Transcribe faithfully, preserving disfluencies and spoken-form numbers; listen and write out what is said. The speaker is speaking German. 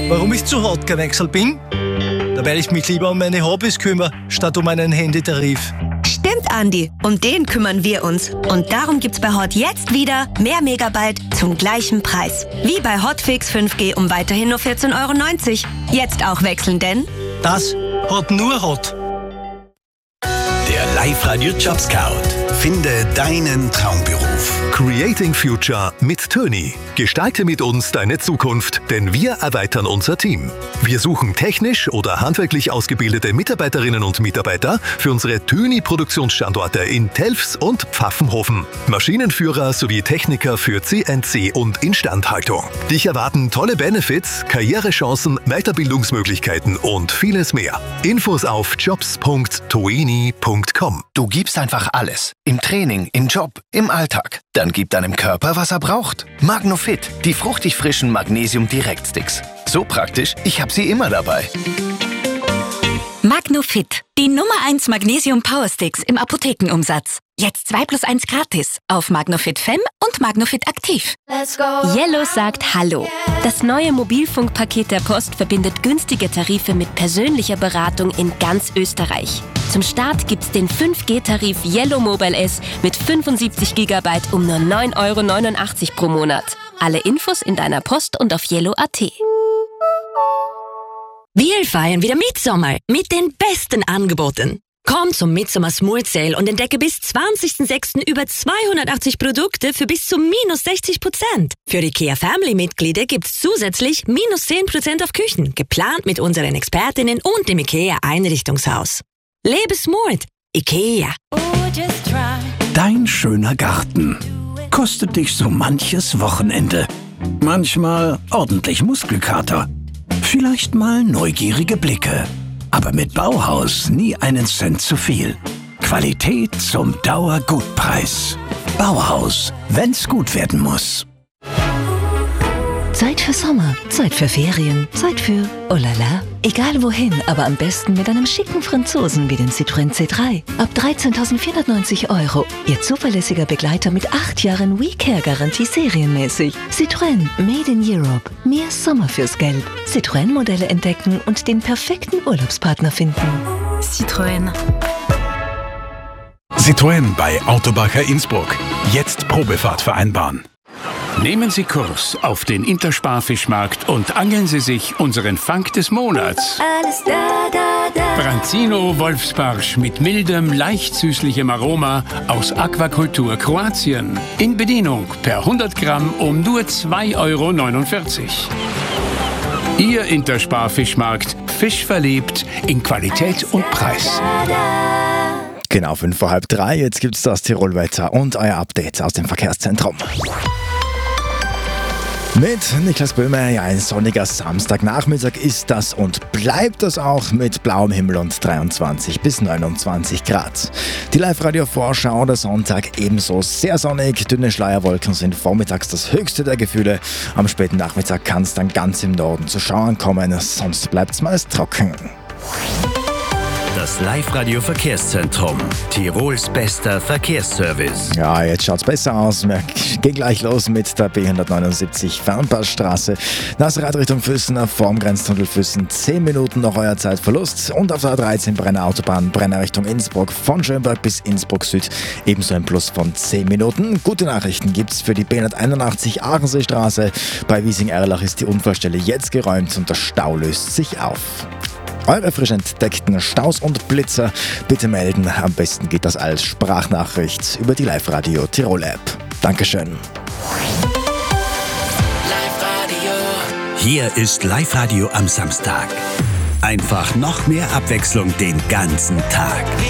Warum ich zu hart gewechselt bin? Da werde ich mich lieber um meine Hobbys kümmern, statt um einen Handytarif. Stimmt, Andi. Um den kümmern wir uns. Und darum gibt's bei Hot jetzt wieder mehr Megabyte zum gleichen Preis. Wie bei Hotfix fünf G um weiterhin nur vierzehn Euro neunzig. Jetzt auch wechseln, denn Das hat nur Hot. Der Live-Radio Job Scout. Finde deinen Traumberuf. Creating Future mit Töni. Gestalte mit uns deine Zukunft, denn wir erweitern unser Team. Wir suchen technisch oder handwerklich ausgebildete Mitarbeiterinnen und Mitarbeiter für unsere Töni-Produktionsstandorte in Telfs und Pfaffenhofen. Maschinenführer sowie Techniker für C N C und Instandhaltung. Dich erwarten tolle Benefits, Karrierechancen, Weiterbildungsmöglichkeiten und vieles mehr. Infos auf jobs punkt toeni punkt com. Du gibst einfach alles. Im Training, im Job, im Alltag. Dann gib deinem Körper, was er braucht. Magnofit, die fruchtig frischen Magnesium-Direktsticks. So praktisch, ich habe sie immer dabei. Magnofit, die Nummer eins Magnesium Powersticks im Apothekenumsatz. Jetzt zwei plus eins gratis auf Magnofit Fem und Magnofit Aktiv. Yellow sagt Hallo. Das neue Mobilfunkpaket der Post verbindet günstige Tarife mit persönlicher Beratung in ganz Österreich. Zum Start gibt's den fünf G-Tarif Yellow Mobile S mit fünfundsiebzig Gigabyte um nur neun Euro neunundachtzig pro Monat. Alle Infos in deiner Post und auf yellow punkt at. Wir feiern wieder Mitsommer mit den besten Angeboten. Komm zum Midsommer Smooth Sale und entdecke bis zwanzigsten sechsten über zweihundertachtzig Produkte für bis zu minus sechzig Prozent. Für IKEA Family-Mitglieder gibt's zusätzlich minus zehn Prozent auf Küchen, geplant mit unseren Expertinnen und dem IKEA Einrichtungshaus. Lebe smooth. IKEA. Dein schöner Garten kostet dich so manches Wochenende. Manchmal ordentlich Muskelkater. Vielleicht mal neugierige Blicke. Aber mit Bauhaus nie einen Cent zu viel. Qualität zum Dauergutpreis. Bauhaus, wenn's gut werden muss. Zeit für Sommer, Zeit für Ferien, Zeit für oh la la. Egal wohin, aber am besten mit einem schicken Franzosen wie den Citroën C drei. Ab dreizehntausendvierhundertneunzig Euro. Ihr zuverlässiger Begleiter mit acht Jahren WeCare-Garantie serienmäßig. Citroën, made in Europe. Mehr Sommer fürs Geld. Citroën-Modelle entdecken und den perfekten Urlaubspartner finden. Citroën. Citroën bei Autobacher Innsbruck. Jetzt Probefahrt vereinbaren. Nehmen Sie Kurs auf den Intersparfischmarkt und angeln Sie sich unseren Fang des Monats. Alles da, da, da. Branzino Wolfsbarsch mit mildem, leicht süßlichem Aroma aus Aquakultur Kroatien. In Bedienung per hundert Gramm um nur zwei Euro neunundvierzig. Ihr Intersparfischmarkt, Fisch verliebt in Qualität und Preis. Genau, fünf vor halb drei. Jetzt gibt's das Tirolwetter und euer Update aus dem Verkehrszentrum. Mit Niklas Böhmer, ja, ein sonniger Samstagnachmittag ist das und bleibt das auch mit blauem Himmel und dreiundzwanzig bis neunundzwanzig Grad. Die Live-Radio-Vorschau der Sonntag ebenso sehr sonnig. Dünne Schleierwolken sind vormittags das höchste der Gefühle. Am späten Nachmittag kann es dann ganz im Norden zu Schauern kommen, sonst bleibt es meist trocken. Das Live-Radio Verkehrszentrum. Tirols bester Verkehrsservice. Ja, jetzt schaut's besser aus. Wir gehen gleich los mit der B hundertneunundsiebzig Fernpassstraße. Nasserat Richtung Füssen, vorm Grenztunnel Füssen. zehn Minuten noch euer Zeitverlust. Und auf der A dreizehn Brenner Autobahn, Brenner Richtung Innsbruck. Von Schönberg bis Innsbruck Süd. Ebenso ein Plus von zehn Minuten. Gute Nachrichten gibt's für die B hunderteinundachtzig Aarenseestraße. Bei Wiesing-Erlach ist die Unfallstelle jetzt geräumt und der Stau löst sich auf. Eure frisch entdeckten Staus und Blitzer bitte melden. Am besten geht das als Sprachnachricht über die Live-Radio Tirol-App. Dankeschön. Hier ist Live-Radio am Samstag. Einfach noch mehr Abwechslung den ganzen Tag.